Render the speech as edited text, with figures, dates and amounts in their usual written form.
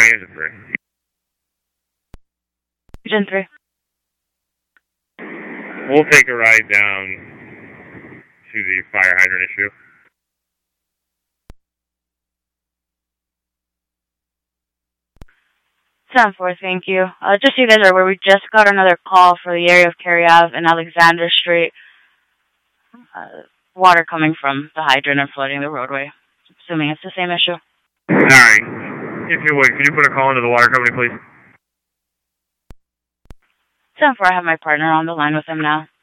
Engine 3. Engine 3. We'll take a ride down to the fire hydrant issue. 7-4, thank you. Just so you guys are aware, we just got another call for the area of Cary Ave and Alexander Street. Water coming from the hydrant and flooding the roadway. Assuming it's the same issue. Alright. If you would, can you put a call into the water company, please? 7-4, I have my partner on the line with him now.